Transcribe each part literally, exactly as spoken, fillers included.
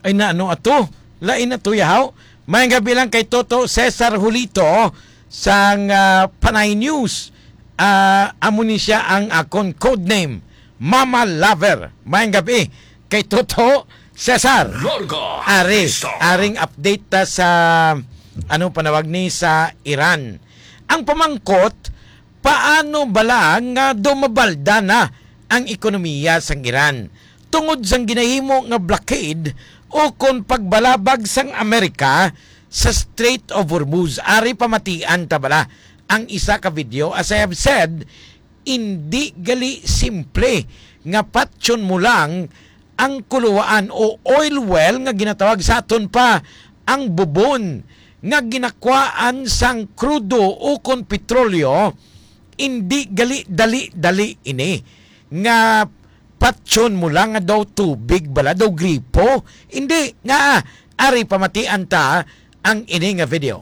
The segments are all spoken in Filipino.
Ay na ano ato? Lain na to yaw. May gabi lang kay Toto Cesar Julito sang uh, Panay News. Uh, amo ni siya ang akong codename Mama Lover. May gabi kay Toto Cesar. Ari, aring update ta sa ano panawag ni sa Iran. Ang pamangkot, paano bala nga dumabalda na ang ekonomiya sang Iran tungod sang ginahimo nga blockade o kon pagbalabag sang Amerika sa Strait of Hormuz. Ari pamatian ta bala ang isa ka video. As I have said, hindi gali simple nga patyon mo lang ang kuluwaan o oil well nga ginatawag sa aton pa ang bubon nga ginakwaan sang krudo o kon petrolyo. Hindi gali dali-dali ini nga patyon mo lang nga daw tubig bala daw gripo. Hindi nga ari pamatian ta ang ini nga video.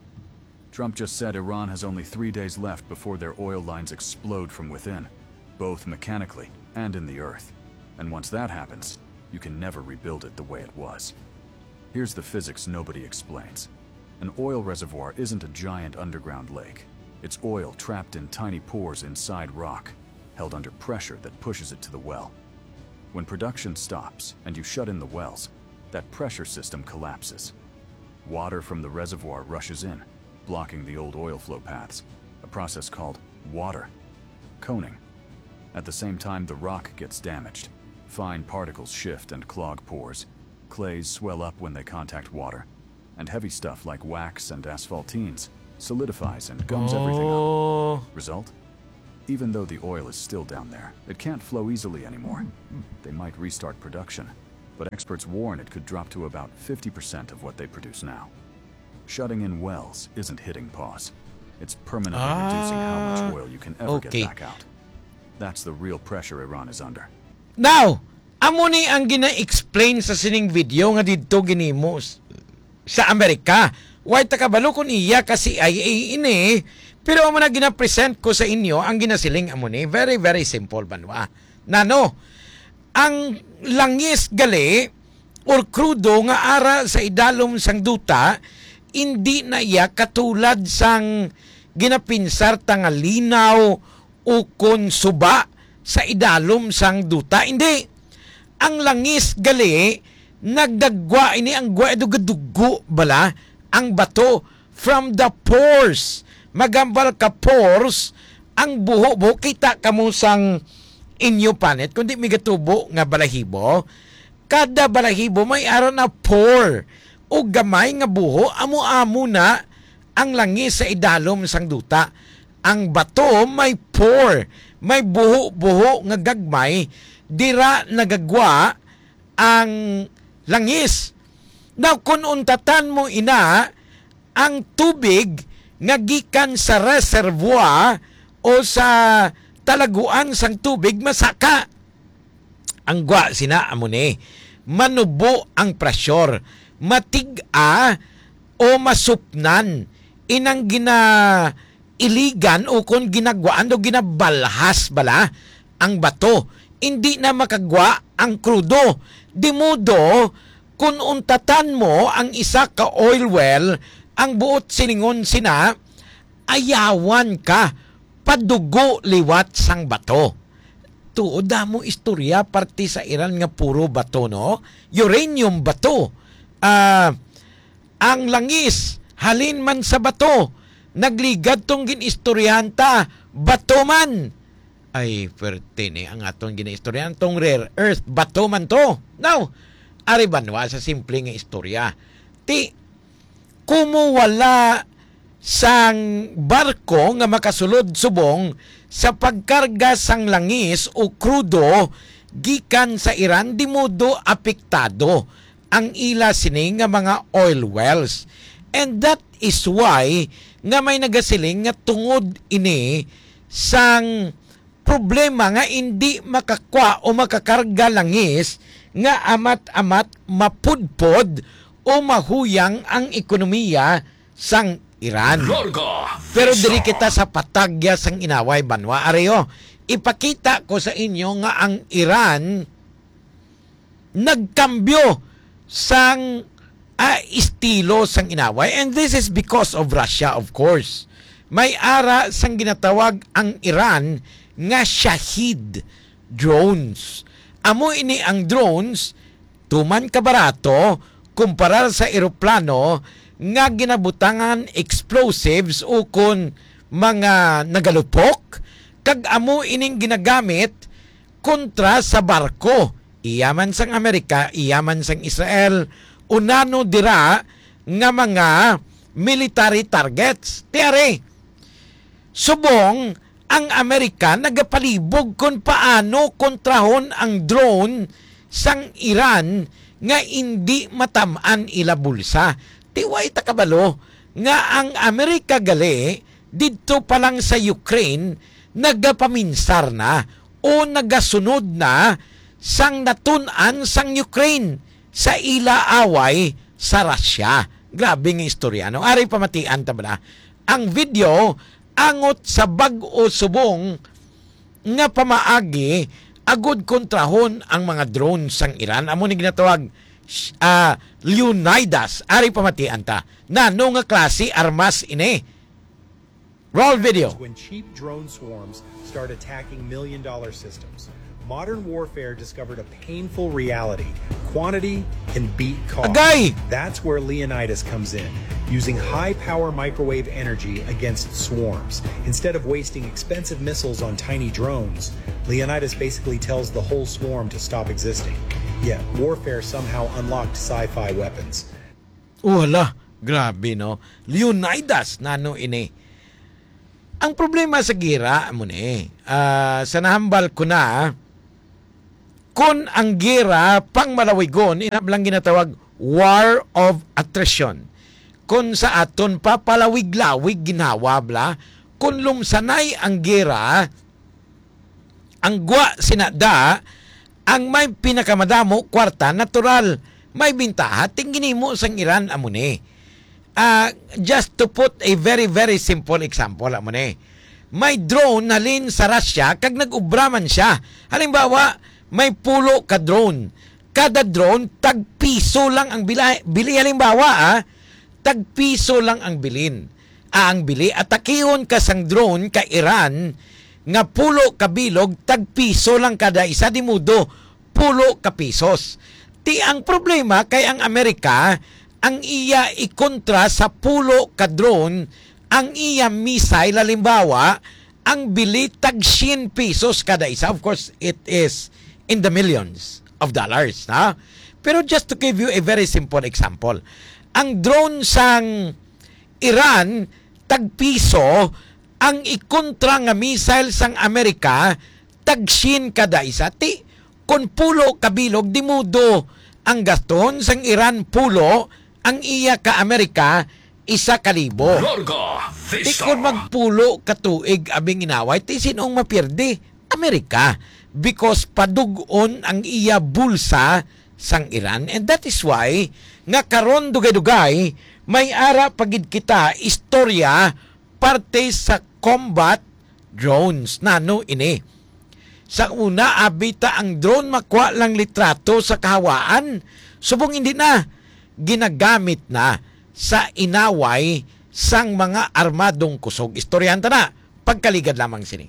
Trump just said Iran has only three days left before their oil lines explode from within, both mechanically and in the earth. And once that happens, you can never rebuild it the way it was. Here's the physics nobody explains. An oil reservoir isn't a giant underground lake. It's oil trapped in tiny pores inside rock, held under pressure that pushes it to the well. When production stops and you shut in the wells, that pressure system collapses. Water from the reservoir rushes in, blocking the old oil flow paths, a process called water coning. At the same time, the rock gets damaged. Fine particles shift and clog pores. Clays swell up when they contact water, and heavy stuff like wax and asphaltenes solidifies and gums oh. everything up. Result? Even though the oil is still down there, it can't flow easily anymore. They might restart production, but experts warn it could drop to about fifty percent of what they produce now. Shutting in wells isn't hitting pause. It's permanently ah, reducing how much oil you can ever okay. get back out. That's the real pressure Iran is under. Now, amo ni ang gina-explain sa sining video nga didto ginimo sa Amerika. Why ta kabalo kun iya kasi I A ini, pero amo na gina-present ko sa inyo ang ginasiling amo ni. Very very simple banwa. Nano, ang langis gali or krudo nga ara sa idalom sang duta, hindi na iya katulad sang ginapinsar tanga linaw o kon suba sa idalom sang duta. Hindi. Ang langis gali nagdagwa ini ang gwa dugo bala ang bato from the pores. Magambal ka pores ang buho-buho kita kamo sang inyo planet kundi may gatubo nga balahibo. Kada balahibo may aron na pore o gamay nga buho, amo-amo na ang langis sa idalom sang duta. Ang bato may pore, may buho-buho nga gagmay, dira nagagwa ang langis. Now, kung untatan mo ina, ang tubig nga gikan sa reservoir o sa talaguan sang tubig, masaka. Ang gwa sina amo ni, manubo ang pressure, matig-a o masupnan inang gina iligan o kung ginagwaan o ginabalhas bala ang bato. Hindi na makagwa ang krudo. Di modo, kung untatan mo ang isa ka oil well, ang buot silingon sina, ayawan ka, padugo liwat sang bato. Tuoda mo istorya parte sa Iran nga puro bato, no? Uranium bato. Uh, ang langis, halin man sa bato. Nagligad tong ginistoryanta, bato man. Ay, pertine ang atong giniistoryan tong rare earth, bato man to. Now, ari banwa sa simple nga istorya. Ti, kumuwala sang barko nga makasulod subong sa pagkarga sang langis o krudo gikan sa Iran, di modo apektado ang ila sini nga mga oil wells. And that is why nga may nagasiling nga tungod ini sang problema nga hindi makakwa o makakarga langis nga amat-amat mapudpod o mahuyang ang ekonomiya sang Iran. Pero diri kita sa patagya sang inaway banwa. Areyo, ipakita ko sa inyo nga ang Iran nagkambyo sang ah, estilo sang inaway. And this is because of Russia, of course. May ara sang ginatawag ang Iran nga Shahid drones. Amo ini ang drones, tuman kabarato, kumpara sa eroplano nga ginabutangan explosives o kun mga nagalupok, kag amo ining ginagamit kontra sa barko. Iyaman sang Amerika, iyaman sang Israel, unano dira nga mga military targets. Tiyari, subong ang Amerika nagapalibog kung paano kontrahon ang drone sang Iran nga hindi matamaan ila bulsa. Tiway takabalo nga ang Amerika gali dito pa lang sa Ukraine nagapaminsar na o nagasunod na sang natunan sang Ukraine sa ila away sa Russia. Grabe nga istorya. No? Ari pamatian ta ba na? Ang video angot sa bag-o subong nga pamaagi agud kontrahon ang mga drones sang Iran. Amo ni ginatawag uh, Leonidas. Ari pamatian ta. Nano nga klase armas ini. Roll video. When cheap drone swarms start attacking million-dollar systems, modern warfare discovered a painful reality. Quantity can beat cost. Agay! That's where Leonidas comes in, using high-power microwave energy against swarms. Instead of wasting expensive missiles on tiny drones, Leonidas basically tells the whole swarm to stop existing. Yet, warfare somehow unlocked sci-fi weapons. Wala, grabe no. Leonidas nano ini. Ang problema sa gira mo ni, uh, sa nahambal ko na, kung ang gira pang malawigon, inablang ginatawag war of attrition. Kung sa aton papalawig-lawig ginawa bla, kung lumsanay ang gira, ang gwa sinada, ang may pinakamadamo kwarta natural, may bintaha, tingin mo sang Iran amo ni. Uh, just to put a very very simple example amo ni. May drone na lin sa Russia kag nag-ubraman siya. Halimbawa, may pulo ka drone. Kada drone tag piso lang ang bili. Bili halimbawa ah, tag piso lang ang bilin. Ah, ang bili at takihon ka sang drone ka Iran nga pulo ka bilog tag piso lang kada isa di mudo pulo ka pisos. Ti ang problema kay ang Amerika ang iya ikontra sa pulo ka drone, ang iya missile halimbawa, ang bili tag ten pesos kada isa. Of course, it is in the millions of dollars. Na? Pero just to give you a very simple example, ang drone sang Iran, tag piso, ang ikontra nga missile sang Amerika, tag ten kada isa. Ti, kung pulo kabilog, di mudo ang gaston sang Iran pulo, ang iya ka Amerika, isa kalibo. Di kung magpulo katuig abing inaway, ti sinong mapirdi? Amerika. Because padugon ang iya bulsa sang Iran. And that is why, nga karon dugay-dugay, may ara pagid kita istorya parte sa combat drones. Nano ini? Sa una, abita ang drone makwa lang litrato sa kahawaan. Subong hindi na. Ginagamit na sa inaway sang mga armadong kusog. Istoryanta na, pagkaligad lamang sini.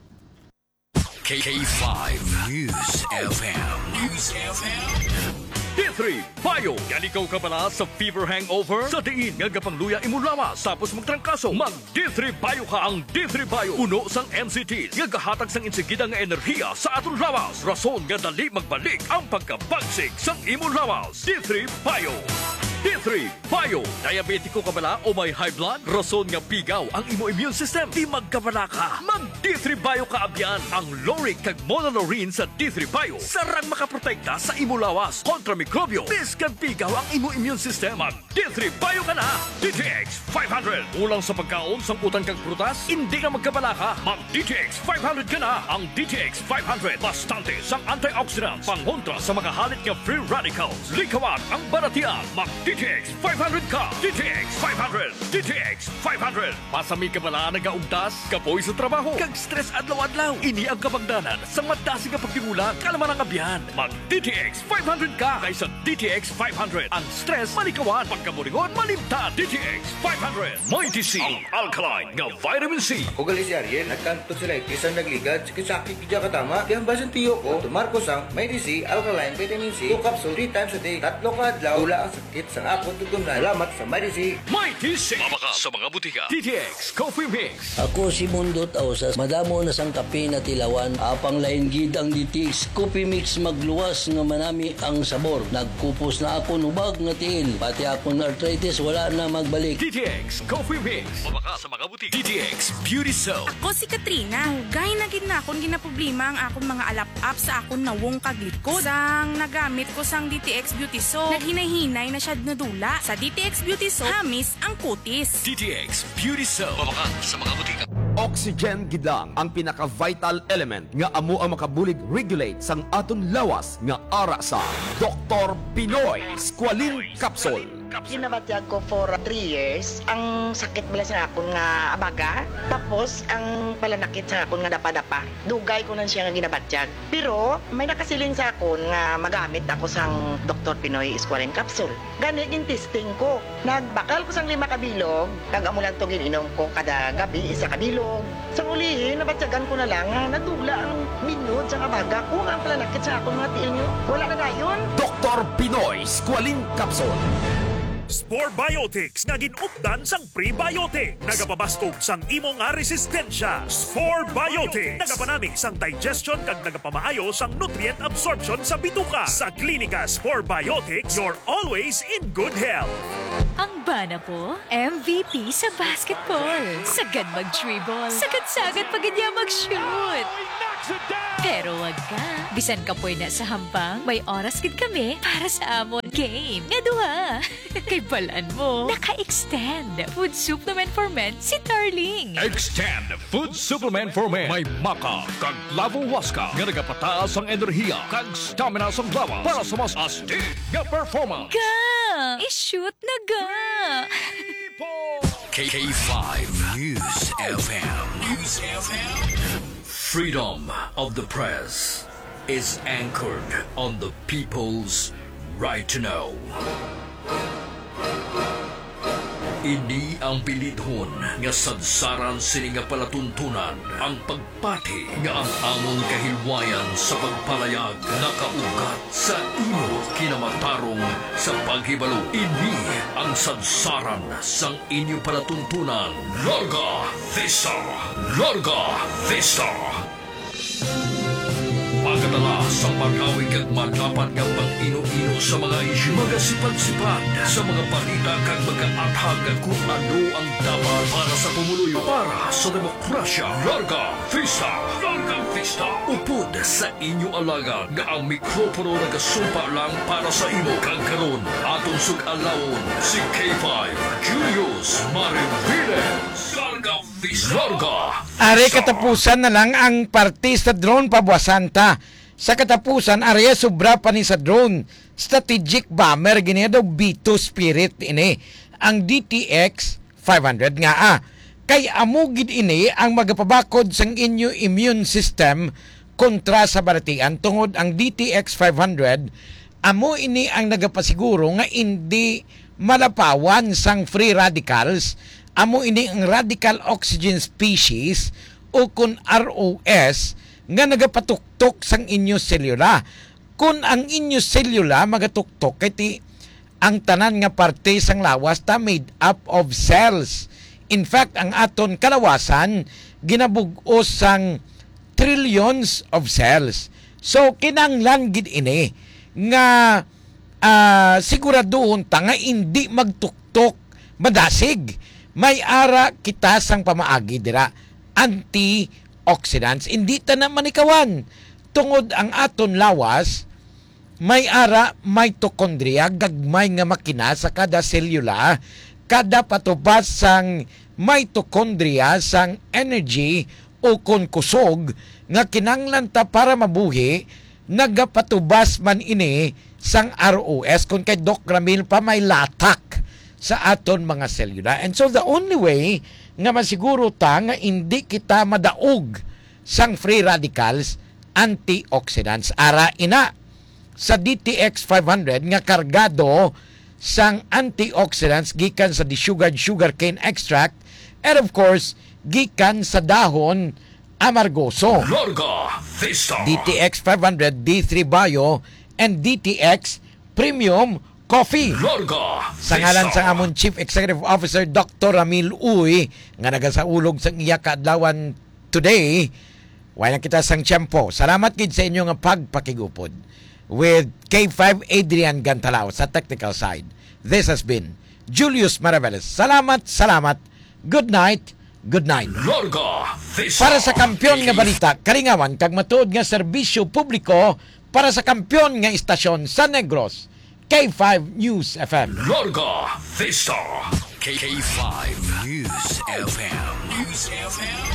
K five News F M. News F M. D three Bayo. Yan ikaw ka pala sa fever hangover? Sa diin nga gapangluya imulawas tapos magtrangkaso. Mag D three Bayo ka ang D three Bayo. Uno sang M C Ts. Nga gahatag sang insigida nga enerhiya sa aton lawas. Rason nga dali magbalik ang pagkabagsik sang imulawas. D three Bayo. D three Bayo. Diabetiko ka bala o may high blood? Rason nga pigaw ang imo immune system. Di magkabala ka. Mag D three Bayo ka abyan. Ang Loric kag Monolorine sa D three Bayo. Sarang makaprotekta sa imo lawas kontra mikrobyo. Biskan pigaw ang imo immune system. Mag D three Bayo ka na. D T X five hundred. Ulang sa pagkaon, samputan kag prutas, hindi ka magkabala ka. Mag D T X five hundred ka na. Ang D T X five hundred. Bastante sang antioxidants. Pangontra sa mga halit nga free radicals. Likawan ang baratian. Mag D D T X five hundred ka. D T X five hundred. D T X five hundred. Pasami ka bala nagaugtas, kapoy sa trabaho, kag stress adlaw-adlaw. Ini ang kabangdanan sa madasi nga pagtingula, kalaman ang abyan. Mag D T X five hundred ka kaysa D T X five hundred. Ang stress malikawan, pagkaburingon malimtan. D T X five hundred. Mighty C, ang alkaline nga vitamin C. O gali si Ariel, nagkanto sila kisang nagligad, sakit kidya katama. Di ang basan tiyo ko, tumarko sang may D C, alkaline, vitamin C, two capsule, three times a day. Tatlo ka adlaw, wala ang sakit sang akot tutunan. Salamat sa may D C. Mighty C. Mabaka sa mga butika. D T X Coffee Mix. Ako si Mundot Ausas, madamo na sang kape na tilawan, apang lain gid ang D T X Coffee Mix magluwas nga manami ang sabor. Nagkupos na ako nubag nga tiil, pati akong arthritis wala na magbalik. D T X Coffee Mix. Mabaka sa mga butika. D T X Beauty Soap. Ako si Katrina. Gay na gid na akong ginaproblema ang akong mga alap-up sa akong nawong kaglikod. Sang nagamit ko sang D T X Beauty Soap, naghinay-hinay na siya nadula. Sa D T X Beauty Soap, hamis ang kutis. D T X Beauty Soap. Mabaka sa mga butika. Oxygen gidang ang pinaka-vital element nga amo ang makabulig regulate sang aton lawas nga ara sa Doktor Pinoy Squalene Capsule. Ginabatyag ko for three years. Ang sakit bala sa akon nga abaga. Tapos, ang palanakit sa akon nga dapa-dapa. Dugay ko na siya nga ginabatyag. Pero, may nakasiling sa akon nga magamit ako sang Doktor Pinoy Squalene Capsule. Gani yung testing ko. Nagbakal ko sang lima kabilog. Kag-amulan to gininom ko kada gabi isa kabilog. Sa ulihin, nabatyagan ko na lang nga nadugla ang minod sa abaga ko nga ang palanakit sa akon nga tiil nyo. Wala na dayon. Doktor Pinoy Squalene Capsule. Spore Biotics nga ginupdan sang prebiotic. Nagapabastog sang imo nga resistensya. Spore Biotics nagapanami sang digestion kag nagapamaayo sang nutrient absorption sa bituka. Sa klinika Spore Biotics, you're always in good health. Ang bana po, M V P sa basketball. Sagad mag-dribble. Sagad-sagad pag niya mag-shoot. Pero wag ka. Bisan ka po na sa hambang, may oras gid kami para sa amon game. Nga duha. Kay balaan mo, naka-extend. Food supplement for men si Darling. Extend Food Supplement for Men. May maka, kag lavo waska, nga nagapataas ang enerhiya, kag stamina sa lawas para sa mas astig nga performance. Ga! I-shoot na ga! K five News F M. News F M. Freedom of the press is anchored on the people's right to know. Ini ang bilidhon nga sadsaran sini nga palatuntunan ang pagpati nga ang among kahilwayan sa pagpalayag nakaugat sa imo kinamatarong sa paghibalo. Ini ang sadsaran sang inyo palatuntunan. Larga Vista! Larga Vista! Pagkatala sa pag-awig at madapat nga pag-ino-ino sa mga isyu, magasipan-sipan sa mga balita kag mag-aathag kung ano ang dapat para sa pumuluyo, para sa demokrasya. Larga Vista! Larga Vista! Upod sa inyo alaga nga ang mikropono nagasumpa lang para sa imo kag karon atong sug-alawon si K five Julius Mariviles. Larga Vista! Larga Are katapusan na lang ang parte sa drone pabuasanta. Sa katapusan, are sobra pa ni sa drone. Strategic bomber, ginedog B two Spirit ini. Ang D T X five hundred nga ah. Kay amugid ini ang magapabakod sang inyo immune system kontra sa baratian. Tungod ang D T X five hundred, amo ini ang nagapasiguro nga hindi malapawan sang free radicals. Amo ini ang radical oxygen species o kun R O S nga nagapatuktok sang inyo selula. Kung ang inyo selula magatuktok kay ti ang tanan nga parte sang lawas ta made up of cells. In fact, ang aton kalawasan ginabug-os sang trillions of cells. So kinanglan gid ini nga uh, siguraduhon ta nga hindi magtuktok madasig. May ara kita sang pamaagi dira antioxidants, hindi ta na manikawan. Tungod ang aton lawas, may ara mitochondria, gagmay nga makina sa kada selula, kada patubas sang mitochondria sang energy o kon kusog nga kinanglan ta para mabuhi nagapatubas man ini sang R O S kung kay Doc Ramil pa may latak sa aton mga selula. And so the only way nga masiguro ta nga hindi kita madaog sang free radicals, antioxidants. Ara ina sa D T X five hundred nga kargado sang antioxidants gikan sa desugared sugarcane extract and of course gikan sa dahon amargoso. Lorga Vista. D T X five hundred, D three Bio and D T X Premium Coffee. Lorga Sa ngalan sa amon Chief Executive Officer Doctor Ramil Uy nga nagasaulog sa iya kaadlawan today, wala kita sang tiyempo. Salamat gid sa inyo nga pagpakigupod. With K five Adrian Gantalao sa technical side. This has been Julius Maraveles. Salamat, salamat. Good night. Good night. Lorga Vista. Para sa kampyon nga balita, kalingawan kag matuod nga serbisyo publiko para sa kampyon nga istasyon sa Negros, K five News F M. Lorga Vista. K five News F M. News F M.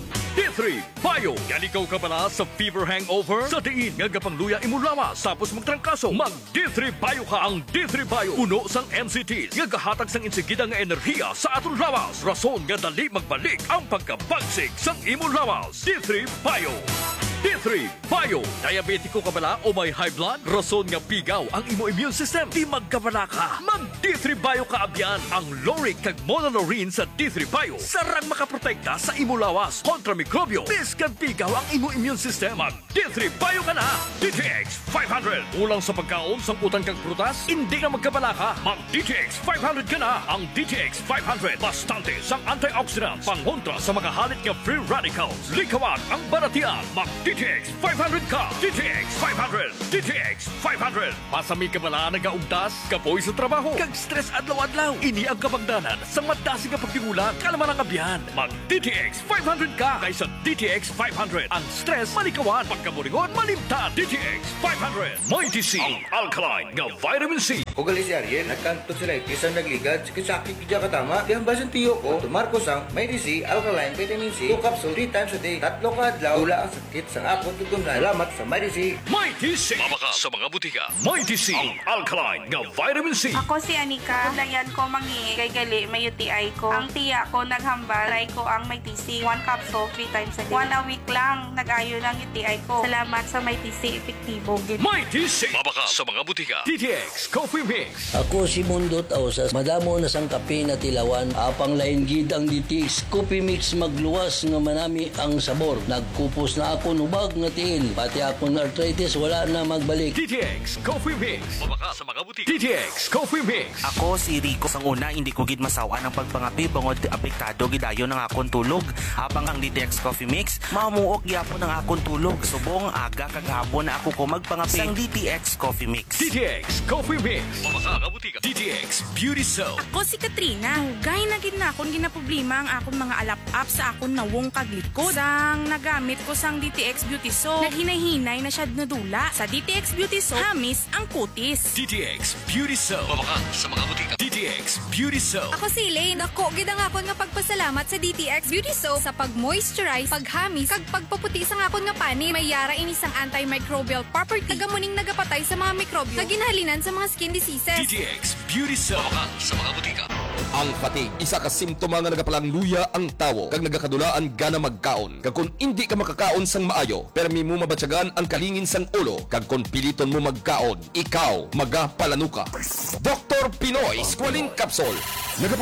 D three Bio. Yan ikaw ka pala sa fever hangover? Sa diin nga gapangluya imulawas tapos magtrangkaso. Mag D three Bio ka ang D three Bio. Uno sang M C Ts nga gahatag sang insigida nga enerhiya sa aton lawas. Rason nga dali magbalik ang pagkabagsik sang imulawas. D three Bio. D three Bio. Diabetiko ka bala o may high blood? Rason nga pigaw ang imo immune system. Di magkabala ka. Mag D three Bio ka abyan. Ang Loric kag Monolorine sa D three Bio. Sarang makaprotekta sa imo lawas kontra mikrobyo. Biskan pigaw ang imo immune system. Mag D three Bio ka na. D T X five hundred. Ulang sa pagkaon sang utang kag prutas? Hindi ka magkabala ka. Mag D T X five hundred ka na. Ang D T X five hundred. Bastante sang antioxidants. Pangontra sa mga halit nga free radicals. Likawan ang baratian. Mag D T X five hundred ka. D T X five hundred. D T X five hundred. Pasami ka bala nagaugdas, kapoy sa trabaho, kag stress adlaw-adlaw. Ini ang kabagdanan sa madasi nga pagtingula kalaman ang abyan. Mag D T X five hundred ka kaysa D T X five hundred. Ang stress malikawan, pagkaburingon malimtan. D T X five hundred. Mighty C, ang alkaline nga vitamin C. Ugali si Ariel, nagkanto sila isang nagligad, sakit-sakit kidya katama, di ang basan tiyo ko, tumarko sang may D C, alkaline, vitamin C, two capsule, three times a day, tatlo ka adlaw, wala ang sakit sang akot tutumna. Salamat sa may D C. Mighty C. Mabaka sa mga butika. Mighty C, ang alkaline nga vitamin C. Ako si Anika. Dayan ko mangi kay gali may U T I ko. Ang tiya ko naghambal, try ko ang may T C. One capsule, three times a day. One a week lang, nag-ayo ng U T I ko. Salamat sa may T C, epektibo. Mighty C. Mabaka sa mga butika. D T X Coffee Mix. Ako si Mundo Tausas, madamo na sang kape na tilawan, apang lain gid ang D T X Coffee Mix magluwas nga manami ang sabor. Nagkupos na ako nubag nga tiil, pati akong arthritis wala na magbalik. D T X Coffee Mix. Mabaka sa mga butika. D T X Coffee Mix. Ako si Rico. Sang una, hindi ko gid masawaan ang pagpangapi bangod apektado gidayo ng akong tulog. Habang ang D T X Coffee Mix, mamuok gyapon ang akong tulog. Subong aga kag hapon na ako ko magpangapi sang D T X Coffee Mix. D T X Coffee Mix. Mabaka sa mga butika. D T X Beauty Soap. Ako si Katrina. Hugay na gid na akong ginaproblema ang akong mga alap-up sa akong nawong kaglikod. Sang nagamit ko sang D T X Beauty Soap, naghinay-hinay na siya nadula. Sa D T X Beauty Soap, hamis ang kutis. D T X Beauty Soap. Mabaka sa mga butika. D T X Beauty Soap. Ako si Elaine. Ako, gid ang akon nga pagpasalamat sa D T X Beauty Soap sa pag-moisturize, paghamis, kag pagpaputi sa akon nga pani. May yara ini sang antimicrobial property. Tagamuning nagapatay sa mga mikrobyo na ginhalinan sa mga skin diseases. D T X Beauty Soap. Mabaka sa mga butika. Ang fatigue, isa ka simptoma nga nagapalang-luya ang tawo kag nagakadulaan gana magkaon. Kag kung hindi ka makakaon sang maayo, permi mo mabatyagan ang kalingin sang ulo kag kung piliton mo magkaon, ikaw magapalanuka. Doctor Pinoy Squalene Capsule.